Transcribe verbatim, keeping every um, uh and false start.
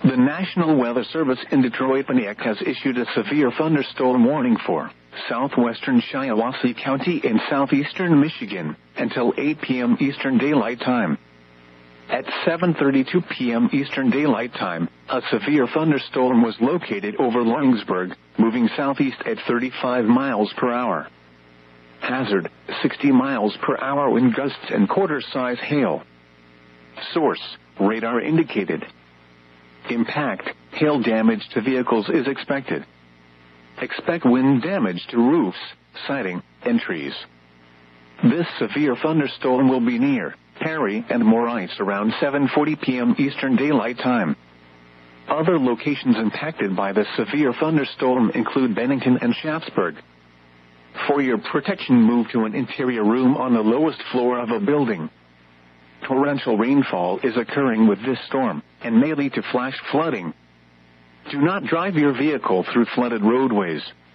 The National Weather Service in Detroit P N I C has issued a severe thunderstorm warning for southwestern Shiawassee County in southeastern Michigan until eight p.m. Eastern Daylight Time. At seven thirty-two p.m. Eastern Daylight Time, a severe thunderstorm was located over Lawrenceburg, moving southeast at thirty-five miles per hour. Hazard, sixty miles per hour wind gusts and quarter-size hail. Source, radar indicated. Impact, hail damage to vehicles is expected. Expect wind damage to roofs, siding, and trees. This severe thunderstorm will be near Perry and Maurice around seven forty p.m. Eastern Daylight Time. Other locations impacted by the severe thunderstorm include Bennington and Schaffsburg. For your protection, move to an interior room on the lowest floor of a building. Torrential rainfall is occurring with this storm and may lead to flash flooding. Do not drive your vehicle through flooded roadways.